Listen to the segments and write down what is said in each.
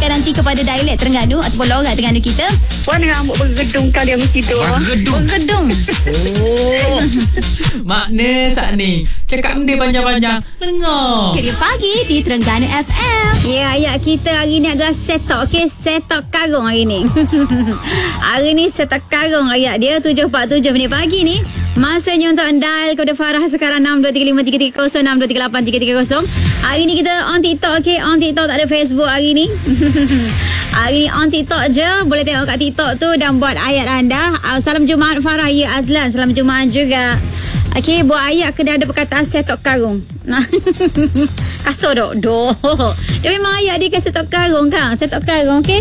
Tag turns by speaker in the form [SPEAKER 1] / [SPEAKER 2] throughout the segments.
[SPEAKER 1] garanti kepada dialek Terengganu ataupun logat Terengganu kita.
[SPEAKER 2] Puan rambut bergedung kali yang mesti tu.
[SPEAKER 1] Bergedung.
[SPEAKER 3] Oh. Makna saat ni cakap benda panjang-panjang dengar.
[SPEAKER 1] Kerja pagi di Terengganu FM. Ya, ayat kita hari ni adalah setok. Okey, setok karung hari ni. Hari ni setok karung ayat dia 7.47 minit pagi ni. Masanya untuk dial kepada Farah sekarang 62353306238330. Hari ni kita on TikTok. Okey, on TikTok, tak ada Facebook hari ni. Hari ni on TikTok je. Boleh tengok kat TikTok tu dan buat ayat anda. Salam Jumaat Farah. Ya Azlan, salam Jumaat juga. Okey, buat ayat kena ada perkataan setok karung. Kasar dok. Dia memang ayat dia kan setok karung kan. Setok karung, okey.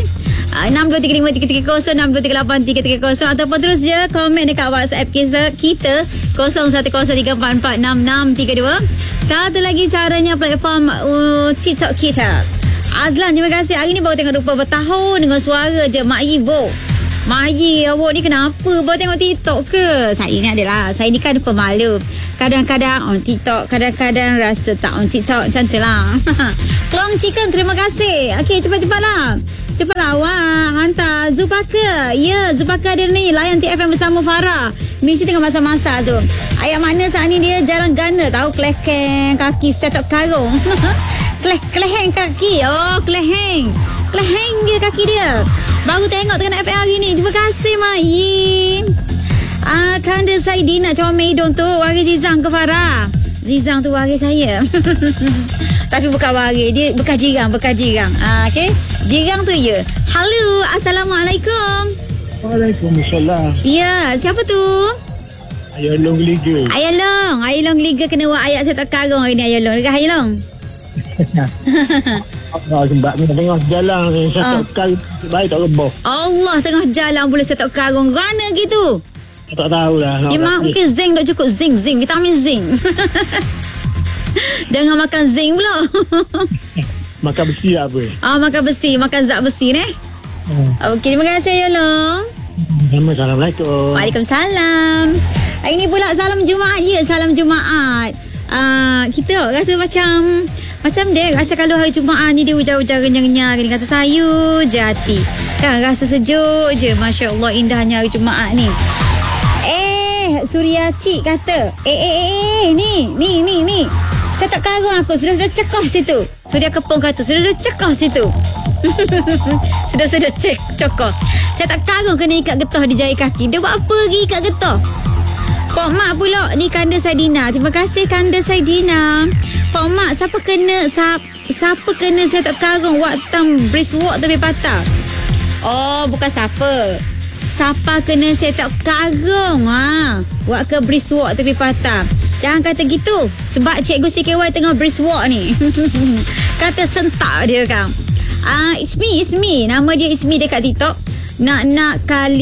[SPEAKER 1] 62353306238330 ataupun terus je komen dekat WhatsApp kita 0103446632. Satu lagi caranya platform TikTok kita. Azlan, terima kasih. Hari ni baru tengok rupa bertahun dengan suara je Mak Ivo. Mak Yi, awak ni kenapa baru tengok TikTok ke? Saya ni adalah, saya ni kan pemalu. Kadang-kadang on TikTok, kadang-kadang rasa tak on TikTok. Macam tu lah. Klong Chicken, terima kasih. Okey, cepat-cepatlah. Cepatlah awak hantar Zubaka. Ya, Zubaka dia ni layan TFM bersama Farah. Mesti tengah masa-masa tu. Ayat mana saat ni dia jalan gana tahu, keleheng kaki setok karung. Keleheng kaki. Oh, keleheng dia kaki dia. Baru tengok dengan FM hari ni. Terima kasih Mak Yi. Kanda Saidina comel hidung tu waris Zizang ke Farah? Zizang tu waris saya. Tapi bukan waris, dia bekas jirang. Okey. Jirang tu ya. Halo, Assalamualaikum.
[SPEAKER 4] Waalaikumsalam.
[SPEAKER 1] Ya, siapa tu?
[SPEAKER 4] Ayolong Liga.
[SPEAKER 1] Ayolong Liga kena buat ayat setok karung hari ni Ayolong. Dekat Ayolong.
[SPEAKER 4] Sebab ni tengah jalan setok karung baik tak reboh.
[SPEAKER 1] Allah, tengah jalan boleh setok karung. Rana gitu.
[SPEAKER 4] Tak tahulah.
[SPEAKER 1] Dia makan zinc tak cukup. Zinc, vitamin zinc. Jangan makan zinc pula.
[SPEAKER 4] Makan besi apa?
[SPEAKER 1] Makan besi, makan zat besi ni. Okey, terima kasih Ayolong.
[SPEAKER 4] Assalamualaikum.
[SPEAKER 1] Waalaikumsalam. Hari ni pula salam Jumaat. Ya, salam Jumaat. Kita rasa macam dia macam kalau hari Jumaat ni dia hujan-hujan renyang-renyang ni, kata sayu je hati. Kan rasa sejuk je. Masya-Allah indahnya hari Jumaat ni. Surya Cik kata, ni. Setok karung aku sudah cekah situ. Surya Kepong kata sudah cekah situ. sudah cekah. Setok karung kena ikat getah di jari kaki. Dia buat apa lagi ikat getah? Pak Mak pula ni Kanda Saidina. Terima kasih Kanda Saidina. Pak Mak, siapa kena setok karung waktu brisk walk tapi patah? Oh, bukan siapa kena setok karung buat ke brisk walk tapi patah. Jangan kata gitu sebab Cikgu CKY tengah brisk walk ni. Kata sentak dia kan. It's me. Nama dia Ismi dekat TikTok. Nak kali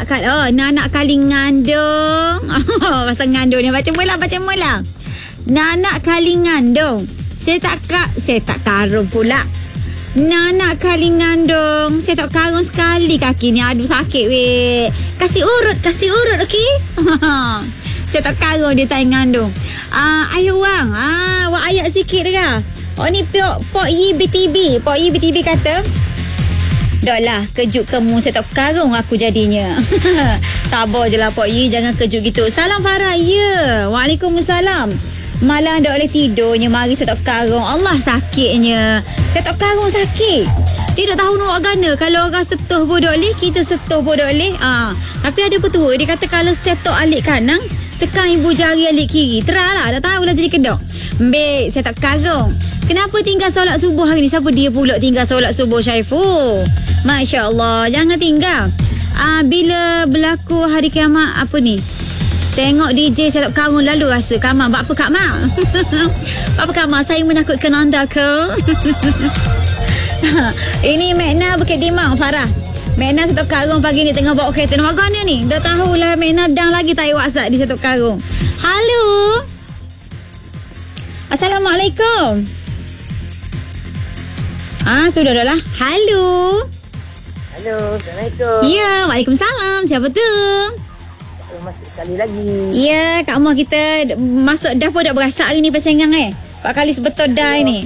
[SPEAKER 1] ngandung. Pasal ngandung ni baca mula. Nak kali ngandung. Saya tak karung pula. Nak kali ngandung. Saya tak karung sekali kaki ni. Aduh sakit weh. Kasih urut okey. Saya tak karung dia tak ngandung. Ayo wang. Wak ayat sikit dah. Oh ni Pok Yi BTB. Pok Yi BTB kata, dah lah kejut kamu saya tak karung aku jadinya. Sabar je lah Pok Yi, jangan kejut gitu. Salam Farah. Ya. Waalaikumsalam. Malam tak boleh tidurnya. Mari saya tak karung. Allah sakitnya. Saya tak karung sakit. Dia tak tahu nak gana. Kalau orang setuh pun tak boleh, kita setuh pun tak boleh. Tapi ada petua. Dia kata kalau setok alik kanan, tekan ibu jari alik kiri. Terahlah. Dah tahulah jadi kedok. Baik, saya tak karung. Kenapa tinggal solat subuh hari ni? Siapa dia pula tinggal solat subuh, Syaifu? Masya Allah. Jangan tinggal. Bila berlaku hari kiamat apa ni? Tengok DJ saya tak karung lalu rasa Kamal. Buat apa Kak Mal? Apa Kak Mal? Saya menakutkan anda ke? Ini Mekna Bukit Timah, Farah. Mekna Setok Karung pagi ni tengah bawa kereta. Nak mana ni? Dah tahulah Mekna dah lagi tak WhatsApp di Setok Karung. Halo. Assalamualaikum. Sudah dah lah. Halo.
[SPEAKER 2] Assalamualaikum.
[SPEAKER 1] Ya, Waalaikumsalam. Siapa tu?
[SPEAKER 2] Masuk sekali lagi.
[SPEAKER 1] Ya, Kak Muah kita masuk dah pun dah berasak hari ni persengang 4 kali sebetul dah ni.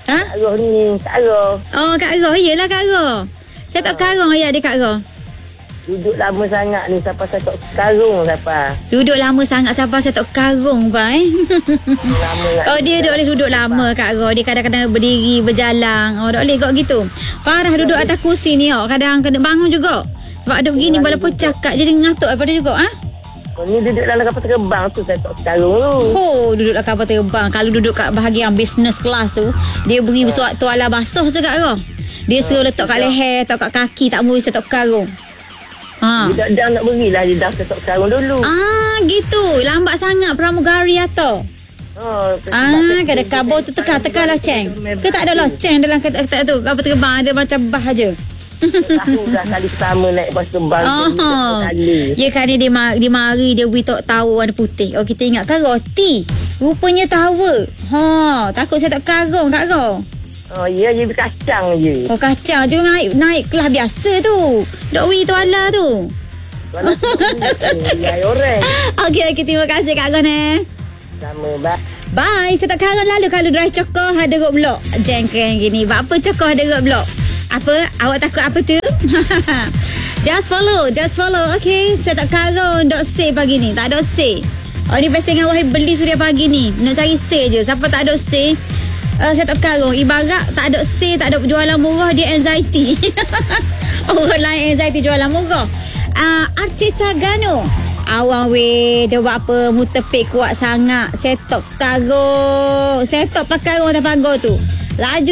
[SPEAKER 1] Ha?
[SPEAKER 2] Kak Roh ni, Kak Roh.
[SPEAKER 1] Oh, Kak Roh. Yelah Kak Roh. Saya tak karung ayah dia Kak Roh.
[SPEAKER 2] Duduk lama sangat ni siapa saya tak karung siapa.
[SPEAKER 1] Duduk lama sangat sampai saya tak karung pa
[SPEAKER 2] Lama nak.
[SPEAKER 1] Oh dia boleh duduk lama Kak Roh. Dia kadang-kadang berdiri, berjalan. Oh tak boleh kok gitu. Parah duduk atas kursi ni kadang kena bangun juga. Sebab duduk gini walaupun cakap jadi ngantuk daripada juga
[SPEAKER 2] Oh, ni duduk dalam kapal terbang tu saya tak karung tu.
[SPEAKER 1] Oh duduk kat kapal terbang. Kalau duduk kat bahagian business class tu, dia beri tuala basuh je Kak Roh. Dia suruh letak kat leher, letak kat kaki, tak boleh saya tak karung.
[SPEAKER 2] Dia dah nak berilah dia dah saya tak karung dulu.
[SPEAKER 1] Gitu. Lambat sangat pramugari atau. Kada kabel tu tekan loceng. Ke tak ada loceng dalam kata tu. Kapal terbang ada macam bah aja.
[SPEAKER 2] Tahu dah kali pertama naik bas terbang kali.
[SPEAKER 1] Ya kan dia mari dia beritahu tahu warna putih. Oh kita ingat kan roti. Rupanya tawa. Takut saya tak karung Kak Roh.
[SPEAKER 2] Oh ya, dia berkacang je.
[SPEAKER 1] Oh kacang je naik kelas biasa tu. Dok wi tuala tu.
[SPEAKER 2] Walau dia orang.
[SPEAKER 1] Okey terima kasih Kak Roh ni.
[SPEAKER 2] Sama bye.
[SPEAKER 1] Bye. Saya tak karang lalu kalau drive cokoh ada roadblock. Jengkeng gini. Buat apa cokoh ada roadblock? Apa? Awak takut apa tu? Just follow. Okay. Saya tak karang dok say pagi ni. Tak ada say. Oh ni pasal dengan Wahid beli suria pagi ni. Nak cari say je. Siapa tak ada say? Saya tak karung. Ibarat tak ada say, tak ada jualan murah, dia anxiety. Orang lain anxiety jualan murah. Arcita Gano. Awang weh, dia buat apa? Mutepik kuat sangat. Saya tak karung. Saya tak pakai orang tak pagar tu. Laju